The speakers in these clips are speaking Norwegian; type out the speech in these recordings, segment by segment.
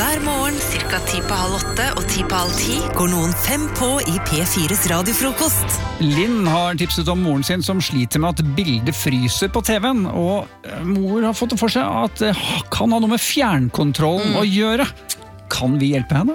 Hver morgen, cirka 7:30 og 7:30, går noen 5 på i P4s radiofrokost. Linn har tipset om moren sin som sliter med at bildet fryser på TV-en, og mor har fått det for seg at det kan ha noe med fjernkontrollen å gjøre. Kan vi hjelpe henne?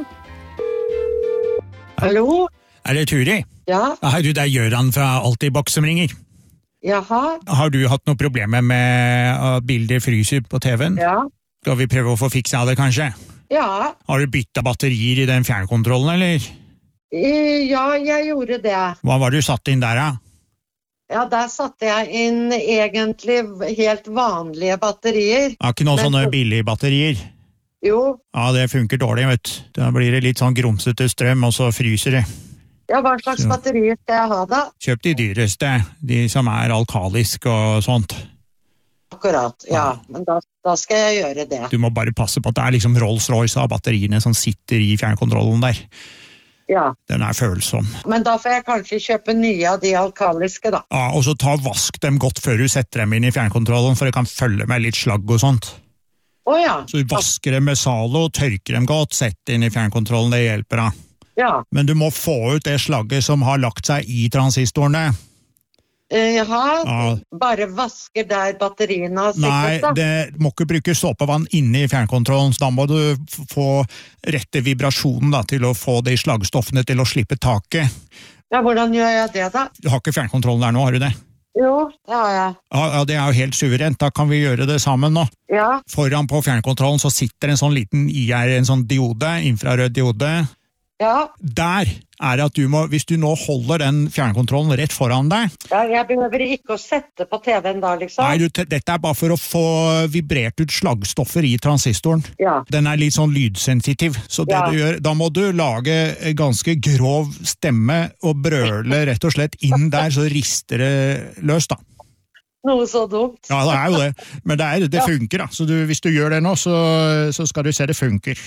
Hallo? Er det Turi? Ja? Hei du, det er Gjøran fra Altibox som ringer. Jaha? Har du hatt noen problemer med at bildet fryser på TV-en? Ja? Skal vi prøve å få fiksa det, kanskje? Ja? Har du byttet batterier i den fjernkontrollen, eller? Ja, jeg gjorde det. Hva var det du satt inn der, da? Ja, der satte jeg inn egentlig helt vanlige batterier. Har ikke noen sånne billige batterier? Jo. Ja, det funker dårlig, vet du. Da blir det litt sånn grumsete strøm, og så fryser det. Ja, hva slags batterier skal jeg ha da? Kjøp de dyreste, de som er alkalisk og sånt. Akkurat, ja. Men da skal jeg gjøre det. Du må bare passe på at det er liksom Rolls-Royce av batteriene som sitter i fjernkontrollen der. Ja. Den er følsom. Men da får jeg kanskje kjøpe nye av de alkaliske da. Ja, og så vask dem godt før du setter dem inn i fjernkontrollen, for det kan følge med litt slagg og sånt. Åja. Så du vasker dem med Zalo, tørker dem godt, setter inn i fjernkontrollen, det hjelper da. Ja. Men du må få ut det slagget som har lagt seg i transistorene. Jaha, bare vasker der batteriene har sikkert da? Nei, det må ikke bruke såpevann inne i fjernkontrollen, så da må du få rette vibrasjonen da, til å få de slagstoffene til å slippe taket. Ja, hvordan gjør jeg det da? Du har ikke fjernkontrollen der nå, har du det? Jo, det har jeg. Ja, det er jo helt suverent, da kan vi gjøre det sammen nå. Ja. Foran på fjernkontrollen så sitter en sånn liten IR, en sånn diode, infrarød diode. Ja. Der er at du må, hvis du nå holder den fjernkontrollen rett foran deg. Ja, jeg behøver ikke å sette på TV-en da, liksom. Nei, dette er bare for å få vibrert ut slagstoffer i transistoren. Ja. Den er litt sånn lydsensitiv, så det du gjør, da må du lage ganske grov stemme og brøle rett og slett inn der, så rister det løs da. Noe så dumt. Ja, det er jo det, men det funker da, så hvis du gjør det nå, så skal du se det funker.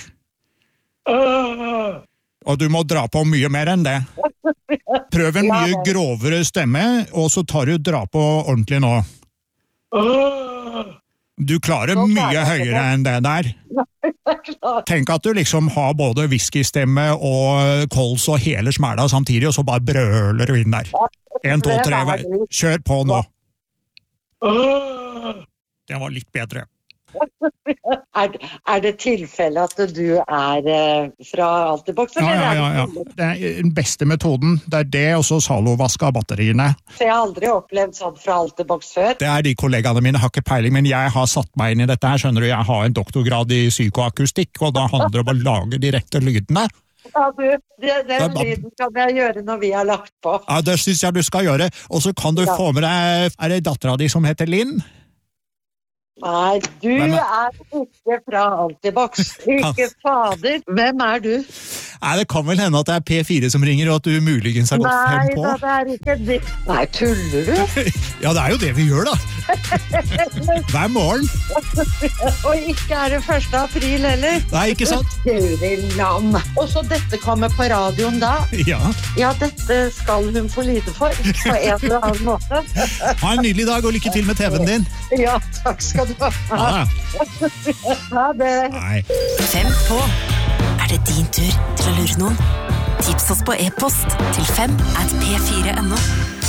Og du må dra på mye mer enn det. Prøv en mye grovere stemme, og så dra på ordentlig nå. Du klarer mye høyere enn det der. Tenk at du liksom har både whiskystemme og kols og hele smæla samtidig, og så bare brøler du inn der. 1, 2, 3, kjør på nå. Det var litt bedre. Er det tilfelle at du er fra Altibox? Ja. Det er den beste metoden. Det er det, og så Zalo-vask av batteriene. Så jeg har aldri opplevd sånn fra Altibox før? Det er de kollegaene mine, har ikke peiling, men jeg har satt meg inn i dette her, skjønner du. Jeg har en doktorgrad i psykoakustikk, og da handler det om å lage direkte lydene. Ja, den lyden kan jeg gjøre når vi har lagt på. Ja, det synes jeg du skal gjøre. Og så kan du få med deg, er det datteren din som heter Linn? Nei, du er ikke fra Altibox. Ikke fader. Hvem er du? Nei, det kan vel hende at det er P4 som ringer, og at du muligens har gått 5 på. Nei, det er ikke det. Nei, tuller du? Ja, det er jo det vi gjør da. Hver morgen. Og ikke er det 1. april heller. Nei, ikke sant? Guri land. Og så dette kommer på radioen da. Ja. Ja, dette skal hun få lide for, på en eller annen måte. Ha en nydelig dag, og lykke til med TV-en din. Ja, takk skal du ha. Ha det. Nei. 5 på. Er det din tur til å lure noen? Tips oss på e-post til 5@p4.no.